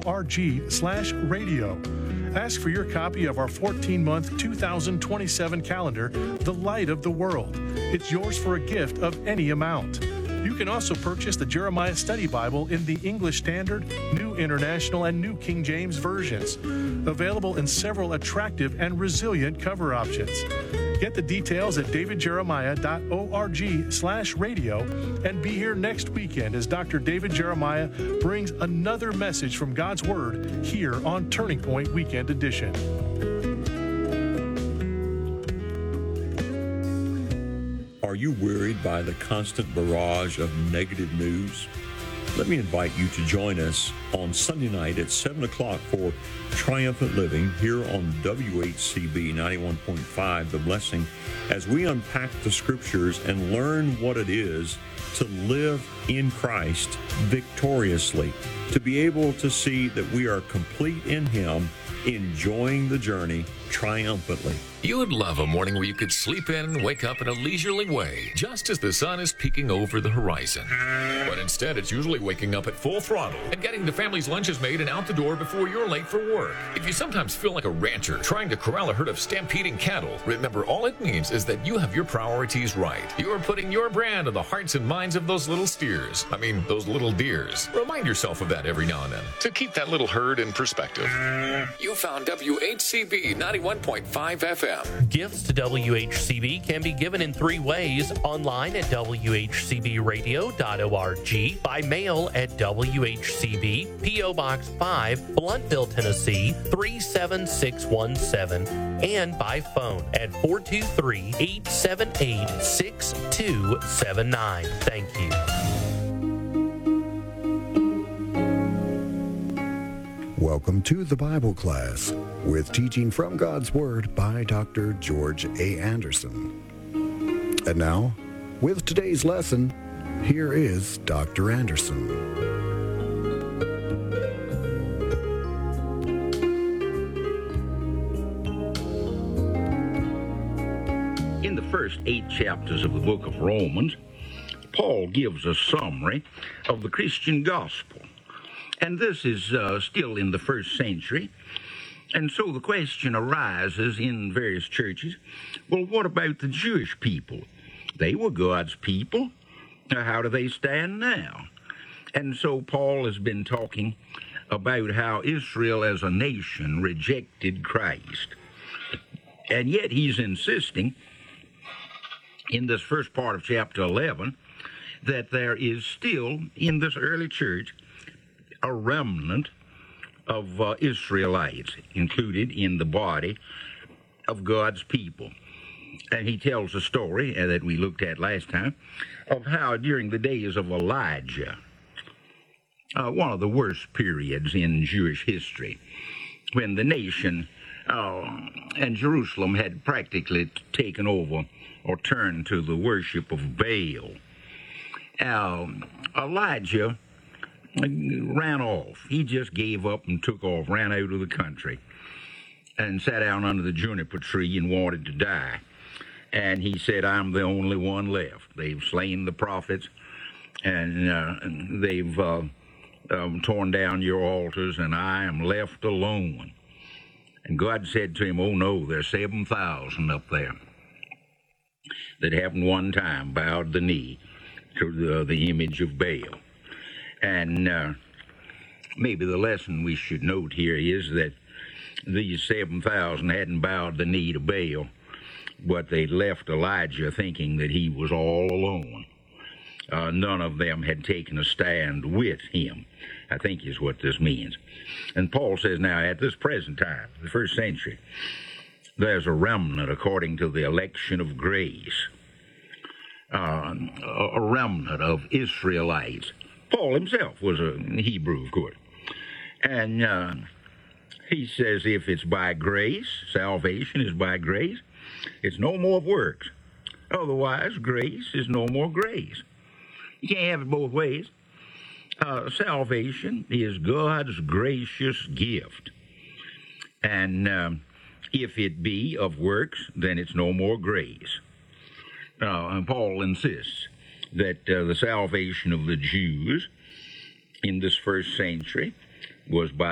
www.ccc.org/radio. Ask for your copy of our 14-month 2027 calendar, The Light of the World. It's yours for a gift of any amount. You can also purchase the Jeremiah Study Bible in the English Standard, New International, and New King James versions, available in several attractive and resilient cover options. Get the details at davidjeremiah.org/radio and be here next weekend as Dr. David Jeremiah brings another message from God's Word here on Turning Point Weekend Edition. Are you worried by the constant barrage of negative news? Let me invite you to join us on Sunday night at 7 o'clock for Triumphant Living here on WHCB 91.5, The Blessing, as we unpack the Scriptures and learn what it is to live in Christ victoriously, to be able to see that we are complete in Him, enjoying the journey triumphantly. You would love a morning where you could sleep in and wake up in a leisurely way, just as the sun is peeking over the horizon. But instead, it's usually waking up at full throttle and getting the family's lunches made and out the door before you're late for work. If you sometimes feel like a rancher trying to corral a herd of stampeding cattle, remember all it means is that you have your priorities right. You are putting your brand on the hearts and minds of those little steers. Those little deers. Remind yourself of that every now and then to keep that little herd in perspective. You found WHCB 91.5 FM. Gifts to WHCB can be given in 3 ways: online at WHCBradio.org, by mail at WHCB, P.O. Box 5, Blountville, Tennessee 37617, and by phone at 423-878-6279. Thank you. Welcome to the Bible class with teaching from God's Word by Dr. George A. Anderson. And now, with today's lesson, here is Dr. Anderson. In the first 8 chapters of the book of Romans, Paul gives a summary of the Christian gospel. And this is still in the first century. And so the question arises in various churches, well, what about the Jewish people? They were God's people. How do they stand now? And so Paul has been talking about how Israel as a nation rejected Christ. And yet he's insisting in this first part of chapter 11 that there is still in this early church a remnant of Israelites included in the body of God's people. And he tells a story that we looked at last time of how during the days of Elijah, one of the worst periods in Jewish history, when the nation and Jerusalem had practically taken over or turned to the worship of Baal, Elijah ran off. He just gave up and took off, ran out of the country, and sat down under the juniper tree and wanted to die. And he said, I'm the only one left. They've slain the prophets, and they've torn down your altars, and I am left alone. And God said to him, oh no, there's 7,000 up there that haven't one time bowed the knee to the image of Baal. And maybe the lesson we should note here is that these 7,000 hadn't bowed the knee to Baal, but they left Elijah thinking that he was all alone. None of them had taken a stand with him, I think is what this means. And Paul says now, at this present time, the first century, there's a remnant according to the election of grace, a remnant of Israelites. Paul himself was a Hebrew, of course. And he says if it's by grace, salvation is by grace, it's no more of works. Otherwise, grace is no more grace. You can't have it both ways. Salvation is God's gracious gift. And if it be of works, then it's no more grace. And Paul insists that the salvation of the Jews in this first century was by